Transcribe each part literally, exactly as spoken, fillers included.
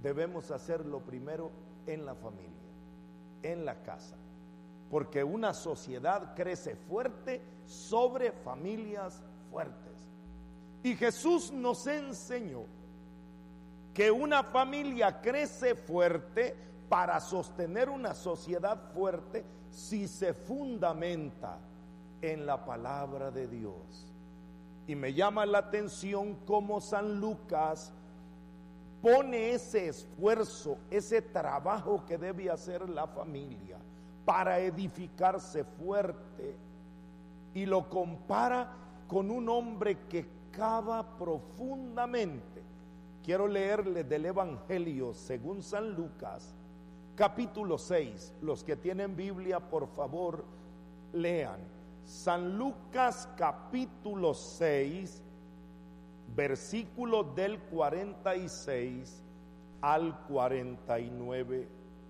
debemos hacerlo primero en la familia, en la casa, porque una sociedad crece fuerte sobre familias fuertes. Y Jesús nos enseñó que una familia crece fuerte para sostener una sociedad fuerte si se fundamenta en la palabra de Dios. Y me llama la atención cómo San Lucas pone ese esfuerzo, ese trabajo que debe hacer la familia para edificarse fuerte, y lo compara con un hombre que cava profundamente. Quiero leerles del Evangelio según San Lucas, capítulo seis. Los que tienen Biblia, por favor, lean. San Lucas, capítulo seis, versículo del cuarenta y seis al cuarenta y nueve.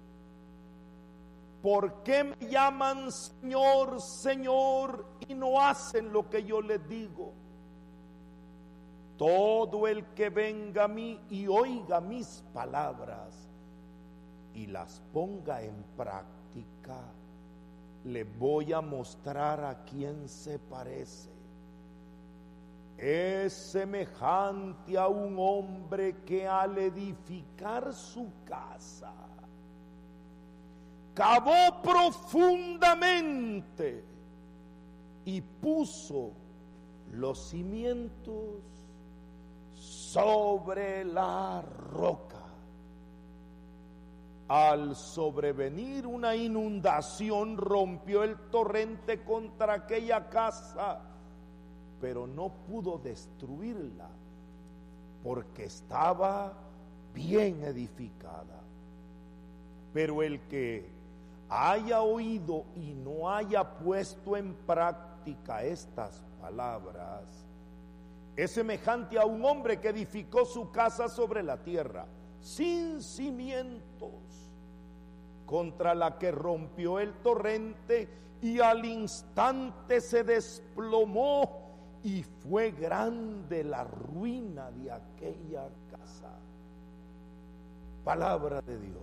¿Por qué me llaman Señor, Señor, y no hacen lo que yo les digo? Todo el que venga a mí y oiga mis palabras y las ponga en práctica, le voy a mostrar a quién se parece. Es semejante a un hombre que al edificar su casa cavó profundamente y puso los cimientos sobre la roca. Al sobrevenir una inundación, rompió el torrente contra aquella casa, pero no pudo destruirla porque estaba bien edificada. Pero el que haya oído y no haya puesto en práctica estas palabras es semejante a un hombre que edificó su casa sobre la tierra, sin cimientos, contra la que rompió el torrente, y al instante se desplomó, y fue grande la ruina de aquella casa. Palabra de Dios.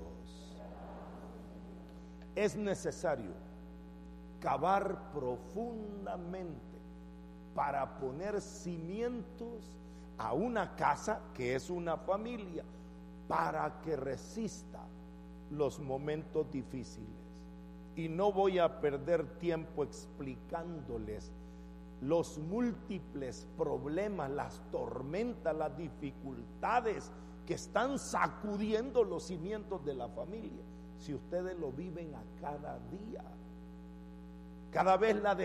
Es necesario cavar profundamente para poner cimientos a una casa que es una familia, para que resista los momentos difíciles. Y no voy a perder tiempo explicándoles los múltiples problemas, las tormentas, las dificultades que están sacudiendo los cimientos de la familia. Si ustedes lo viven a cada día, cada vez la